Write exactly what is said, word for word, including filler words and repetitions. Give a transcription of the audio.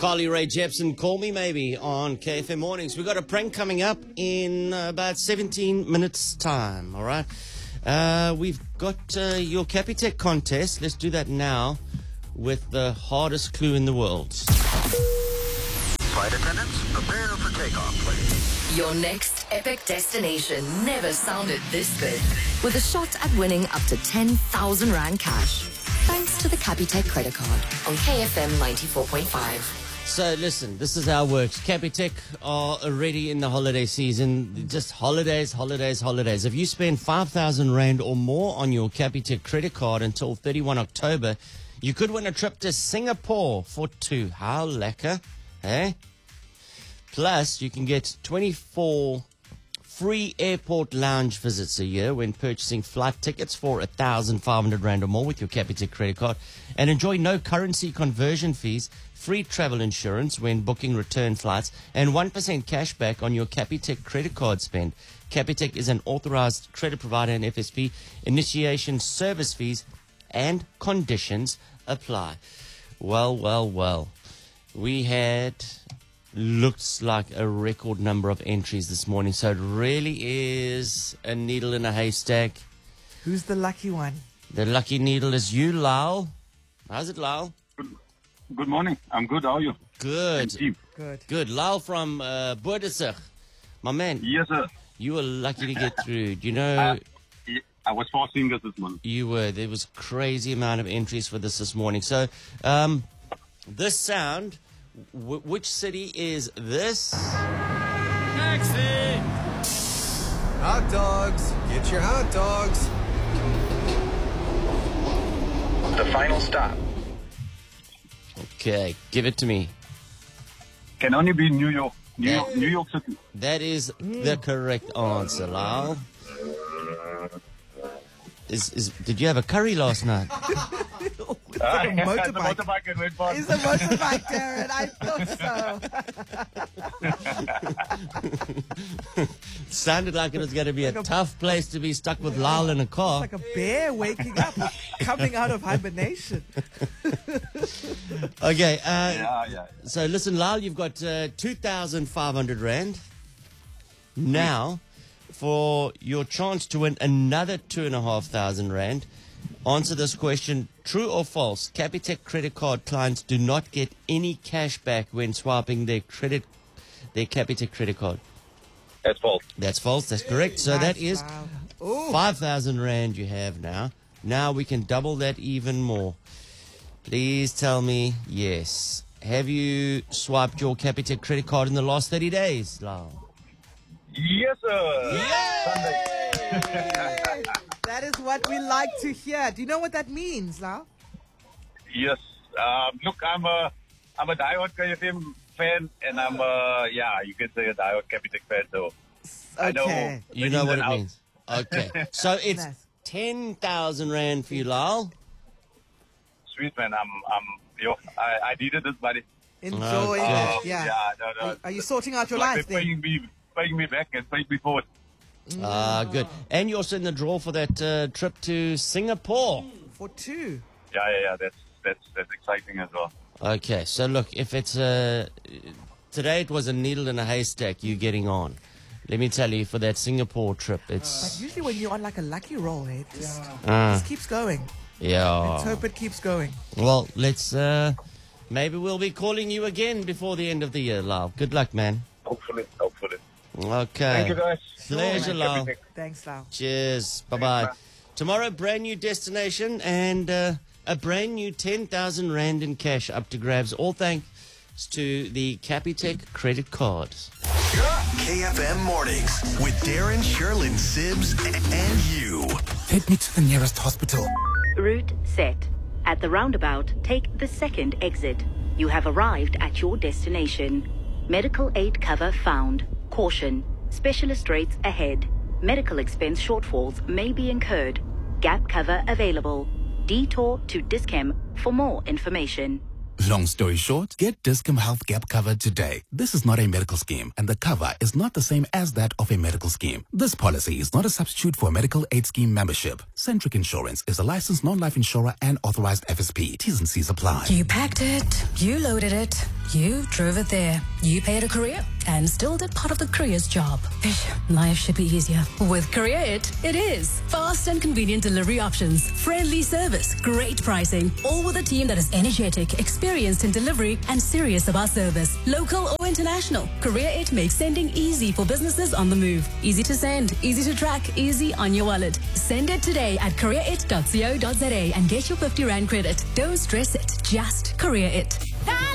Carly Rae Jepsen, Call Me Maybe on K F M Mornings. We've got a prank coming up in uh, about seventeen minutes' time, all right? Uh, we've got uh, your Capitec contest. Let's do that now with the hardest clue in the world. Flight attendants, prepare for takeoff, please. Your next epic destination never sounded this good. With a shot at winning up to ten thousand Rand cash. Thanks to the Capitec credit card on K F M ninety-four point five. So listen, this is how it works. Capitec are already in the holiday season. Just holidays, holidays, holidays. If you spend five thousand Rand or more on your Capitec credit card until thirty-first of October, you could win a trip to Singapore for two. How lekker, eh? Plus, you can get twenty-four free airport lounge visits a year when purchasing flight tickets for one thousand five hundred Rand or more with your Capitec credit card. And enjoy no currency conversion fees, free travel insurance when booking return flights, and one percent cash back on your Capitec credit card spend. Capitec is an authorized credit provider and F S P. Initiation service fees and conditions apply. Well, well, well. We had... looks like a record number of entries this morning. So it really is a needle in a haystack. Who's the lucky one? The lucky needle is you, Lyle. How's it, Lyle? Good, good morning. I'm good. How are you? Good. Good. Good. Lyle from uh, Boerdesig. My man. Yes, sir. You were lucky to get through. Do you know... Uh, I was four singers this morning. You were. There was a crazy amount of entries for this this morning. So, um, this sound... W- which city is this? Taxi! Hot dogs! Get your hot dogs! The final stop. Okay, give it to me. Can only be New York. New Yeah. York, New York City. That is the correct answer, Lyle. Is, is, did you have a curry last night? It's like a motorbike. motorbike and went past. It's a motorbike, Darren. I thought so. Sounded like it was going to be a tough place to be stuck with Lyle in a car. It's like a bear waking up, coming out of hibernation. Okay, uh, Yeah, yeah. so listen, Lyle, you've got uh, two thousand five hundred Rand. Now, for your chance to win another two thousand five hundred Rand, answer this question, true or false? Capitec credit card clients do not get any cash back when swiping their credit, their Capitec credit card. That's false. That's false. That's correct. So that is Wow. Ooh. five thousand Rand you have now. Now we can double that even more. Please tell me yes. Have you swiped your Capitec credit card in the last thirty days, Lyle? Yes, sir. Yay! That is what we like to hear. Do you know what that means, Lau? Yes. Um, look, I'm a, I'm a diehard K F M fan, and I'm a, yeah, you can say a diehard Capitec fan. So I know. Okay. You know what it out. means. Okay. So it's Nice. ten thousand Rand for you, Lyle. Sweet man, I'm, I'm, yo, I, I needed this money. Enjoy Okay. it. Yeah. Yeah, no, no. Are, are you sorting out your like life they're then? paying me, paying me back and paying me forward. Ah, good. And you're also in the draw for that uh, trip to Singapore. For two. Yeah, yeah, yeah. That's that's that's exciting as well. Okay. So look, if it's uh, today it was a needle in a haystack, you getting on. Let me tell you, for that Singapore trip, But it's usually when you're on like a lucky roll, it just, uh, just keeps going. Let's yeah. hope it keeps going. Well, let's uh, maybe we'll be calling you again before the end of the year, Lyle. Good luck, man. Hopefully, hopefully. Okay. Thank you, guys. Pleasure, Lyle. Thanks, Lau. Cheers. Bye-bye. Thanks, Tomorrow, brand new destination and uh, a brand new ten thousand Rand in cash up to grabs. All thanks to the Capitec credit card. K F M Mornings with Darren, Sherlyn, Sibbs, and you. Take me to the nearest hospital. Route set. At the roundabout, take the second exit. You have arrived at your destination. Medical aid cover found. Caution. Specialist rates ahead. Medical expense shortfalls may be incurred. Gap cover available. Detour to Dischem for more information. Long story short, get Discom Health Gap cover today. This is not a medical scheme, and the cover is not the same as that of a medical scheme. This policy is not a substitute for a medical aid scheme membership. Centric Insurance is a licensed non-life insurer and authorized F S P. T's and C's apply. You packed it, you loaded it, You drove it there. You paid a courier and still did part of the courier's job. Life should be easier. With Courier It, it is. Fast and convenient delivery options, friendly service, great pricing, all with a team that is energetic, experienced in delivery, and serious about service. Local or international, Courier It makes sending easy for businesses on the move. Easy to send, easy to track, easy on your wallet. Send it today at courier it dot co dot za and get your fifty rand credit. Don't stress it, just Courier It.